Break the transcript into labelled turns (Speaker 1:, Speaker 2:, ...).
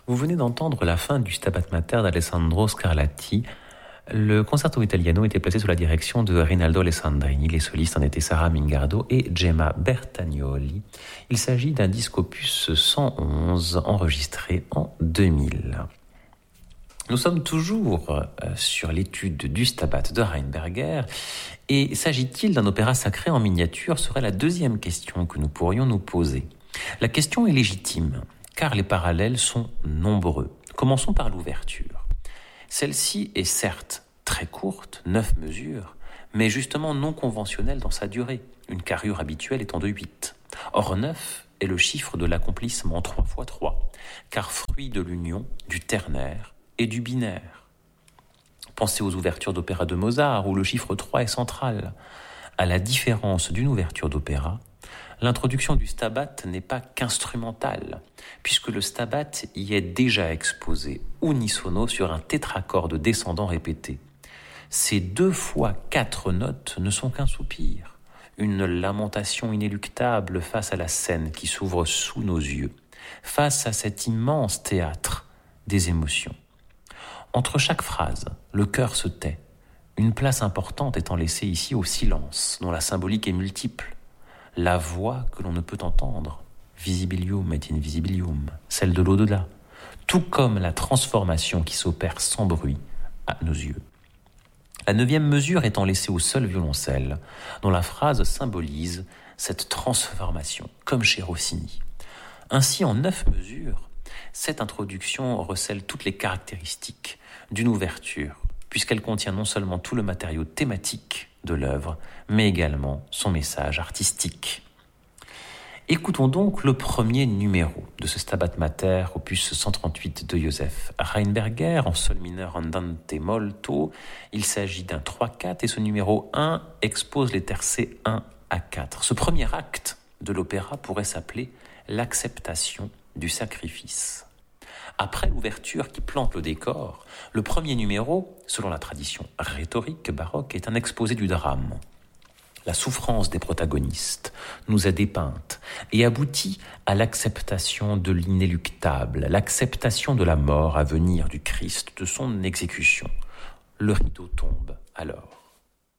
Speaker 1: Vous venez d'entendre la fin du Stabat Mater d'Alessandro Scarlatti. Le Concerto Italiano était placé sous la direction de Rinaldo Alessandrini. Les solistes en étaient Sara Mingardo et Gemma Bertagnoli. Il s'agit d'un disque opus 111 enregistré en 2000. Nous sommes toujours sur l'étude du Stabat de Rheinberger et s'agit-il d'un opéra sacré en miniature serait la deuxième question que nous pourrions nous poser. La question est légitime car les parallèles sont nombreux. Commençons par l'ouverture. Celle-ci est certes très courte, 9 mesures, mais justement non conventionnelle dans sa durée, une carrure habituelle étant de 8. Or 9 est le chiffre de l'accomplissement 3 x 3, car fruit de l'union du ternaire et du binaire. Pensez aux ouvertures d'opéra de Mozart, où le chiffre 3 est central. À la différence d'une ouverture d'opéra, l'introduction du stabat n'est pas qu'instrumentale, puisque le stabat y est déjà exposé unisono sur un tétracorde descendant répété. Ces 2 fois 4 notes ne sont qu'un soupir, une lamentation inéluctable face à la scène qui s'ouvre sous nos yeux, face à cet immense théâtre des émotions. Entre chaque phrase, le cœur se tait, une place importante étant laissée ici au silence, dont la symbolique est multiple. La voix que l'on ne peut entendre, visibilium et invisibilium, celle de l'au-delà, tout comme la transformation qui s'opère sans bruit à nos yeux. La 9e mesure étant laissée au seul violoncelle, dont la phrase symbolise cette transformation, comme chez Rossini. Ainsi, en 9 mesures, cette introduction recèle toutes les caractéristiques d'une ouverture, puisqu'elle contient non seulement tout le matériau thématique de l'œuvre, mais également son message artistique. Écoutons donc le premier numéro de ce Stabat Mater, opus 138 de Joseph Rheinberger, en sol mineur andante molto. Il s'agit d'un 3-4 et ce numéro 1 expose les tercets 1 à 4. Ce premier acte de l'opéra pourrait s'appeler l'acceptation du sacrifice. Après l'ouverture qui plante le décor, le premier numéro, selon la tradition rhétorique baroque, est un exposé du drame. La souffrance des protagonistes nous est dépeinte et aboutit à l'acceptation de l'inéluctable, l'acceptation de la mort à venir du Christ, de son exécution. Le rideau tombe alors.